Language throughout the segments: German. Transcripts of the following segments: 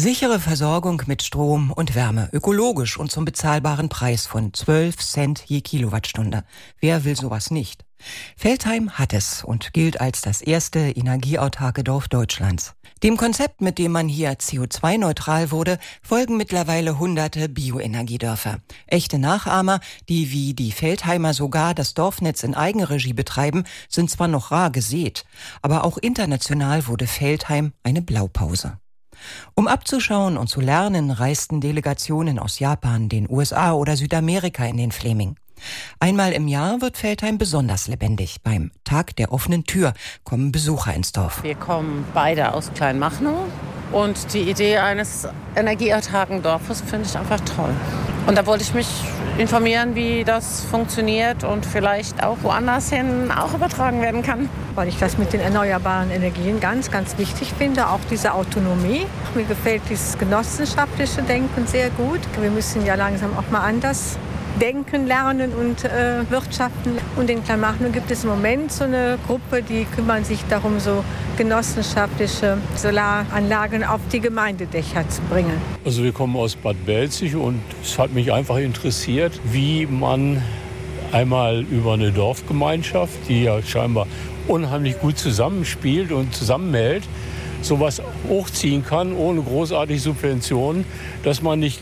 Sichere Versorgung mit Strom und Wärme, ökologisch und zum bezahlbaren Preis von 12 Cent je Kilowattstunde. Wer will sowas nicht? Veltheim hat es und gilt als das erste energieautarke Dorf Deutschlands. Dem Konzept, mit dem man hier CO2-neutral wurde, folgen mittlerweile hunderte Bioenergiedörfer. Echte Nachahmer, die wie die Veltheimer sogar das Dorfnetz in Eigenregie betreiben, sind zwar noch rar gesät, aber auch international wurde Veltheim eine Blaupause. Um abzuschauen und zu lernen, reisten Delegationen aus Japan, den USA oder Südamerika in den Fläming. Einmal im Jahr wird Veltheim besonders lebendig. Beim Tag der offenen Tür kommen Besucher ins Dorf. Wir kommen beide aus Kleinmachnow und die Idee eines energieautarken Dorfes finde ich einfach toll. Und da wollte ich mich informieren, wie das funktioniert und vielleicht auch woanders hin auch übertragen werden kann. Weil ich das mit den erneuerbaren Energien ganz, ganz wichtig finde, auch diese Autonomie. Mir gefällt dieses genossenschaftliche Denken sehr gut. Wir müssen ja langsam auch mal anders denken, lernen und wirtschaften. Und in Kleinmachnow gibt es im Moment so eine Gruppe, die kümmern sich darum, so genossenschaftliche Solaranlagen auf die Gemeindedächer zu bringen. Also wir kommen aus Bad Belzig und es hat mich einfach interessiert, wie man einmal über eine Dorfgemeinschaft, die ja scheinbar unheimlich gut zusammenspielt und zusammenhält, sowas hochziehen kann, ohne großartige Subventionen, dass man nicht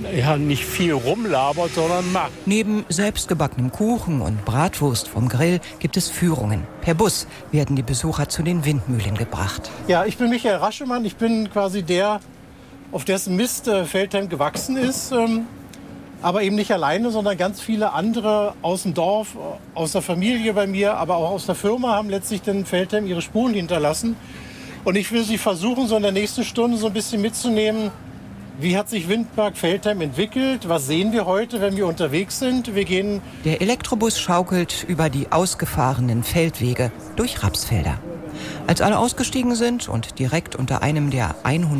viel rumlabert, sondern macht. Neben selbstgebackenem Kuchen und Bratwurst vom Grill gibt es Führungen. Per Bus werden die Besucher zu den Windmühlen gebracht. Ja, ich bin Michael Raschemann. Ich bin quasi der, auf dessen Mist Veltheim gewachsen ist. Aber eben nicht alleine, sondern ganz viele andere aus dem Dorf, aus der Familie bei mir, aber auch aus der Firma haben letztlich den Veltheim ihre Spuren hinterlassen. Und ich will Sie versuchen, so in der nächsten Stunde so ein bisschen mitzunehmen, wie hat sich Windpark Veltheim entwickelt? Was sehen wir heute, wenn wir unterwegs sind? Der Elektrobus schaukelt über die ausgefahrenen Feldwege durch Rapsfelder. Als alle ausgestiegen sind und direkt unter einem der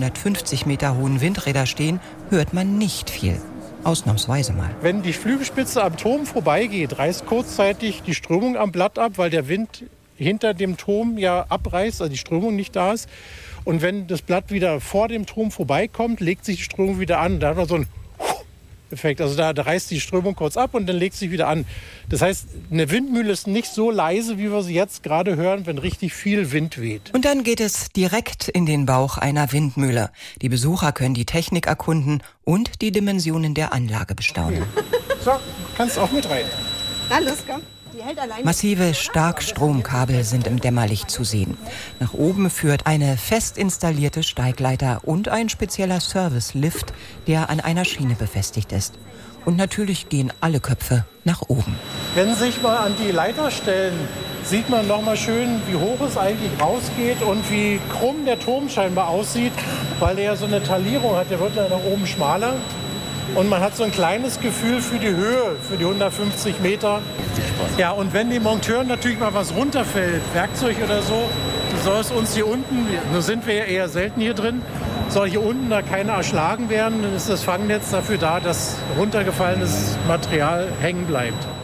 150 Meter hohen Windräder stehen, hört man nicht viel. Ausnahmsweise mal. Wenn die Flügelspitze am Turm vorbeigeht, reißt kurzzeitig die Strömung am Blatt ab, weil der Wind hinter dem Turm ja abreißt, also die Strömung nicht da ist. Und wenn das Blatt wieder vor dem Turm vorbeikommt, legt sich die Strömung wieder an. Da hat man so einen Effekt. Also da reißt die Strömung kurz ab und dann legt sich wieder an. Das heißt, eine Windmühle ist nicht so leise, wie wir sie jetzt gerade hören, wenn richtig viel Wind weht. Und dann geht es direkt in den Bauch einer Windmühle. Die Besucher können die Technik erkunden und die Dimensionen der Anlage bestaunen. So, kannst auch mit rein. Na, los, komm. Massive Starkstromkabel sind im Dämmerlicht zu sehen. Nach oben führt eine fest installierte Steigleiter und ein spezieller Service-Lift, der an einer Schiene befestigt ist. Und natürlich gehen alle Köpfe nach oben. Wenn Sie sich mal an die Leiter stellen, sieht man noch mal schön, wie hoch es eigentlich rausgeht und wie krumm der Turm scheinbar aussieht, weil er ja so eine Talierung hat. Der wird ja nach oben schmaler. Und man hat so ein kleines Gefühl für die Höhe, für die 150 Meter. Ja, und wenn dem Monteur natürlich mal was runterfällt, Werkzeug oder so, soll es uns hier unten, nur sind wir ja eher selten hier drin, soll hier unten da keiner erschlagen werden, dann ist das Fangnetz dafür da, dass runtergefallenes Material hängen bleibt.